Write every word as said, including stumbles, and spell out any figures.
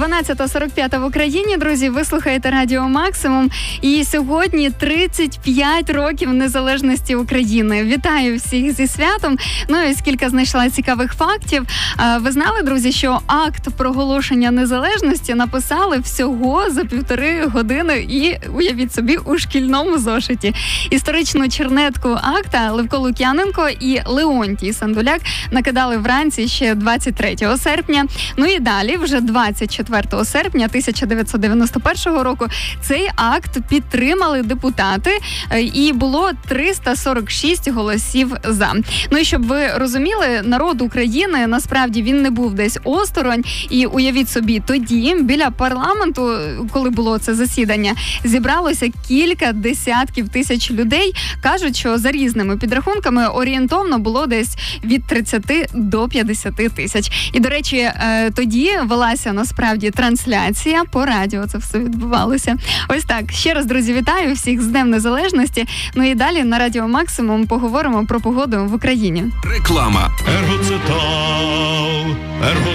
дванадцята сорок п'ять в Україні, друзі, ви слухаєте Радіо Максимум. І сьогодні тридцять п'ять років незалежності України. Вітаю всіх зі святом. Ну і скільки знайшла цікавих фактів. Ви знали, друзі, що акт проголошення незалежності написали всього за півтори години і, уявіть собі, у шкільному зошиті. Історичну чернетку акта Левко Лук'яненко і Леонтій Сандуляк накидали вранці ще двадцять третього серпня. Ну і далі, вже двадцять четвертого серпня тисяча дев'ятсот дев'яносто першого року, цей акт підтримали депутати, і було триста сорок шість голосів за. Ну і щоб ви розуміли, народ України, насправді, він не був десь осторонь. І уявіть собі, тоді біля парламенту, коли було це засідання, зібралося кілька десятків тисяч людей. Кажуть, що за різними підрахунками орієнтовно було десь від тридцяти до п'ятдесяти тисяч. І, до речі, тоді велася насправді трансляція по радіо, це все відбувалося. Ось так. Ще раз, друзі, вітаю всіх з Днем Незалежності. Ну і далі на Радіо Максимум поговоримо про погоду в Україні. Реклама. Ергоцитал. Ерго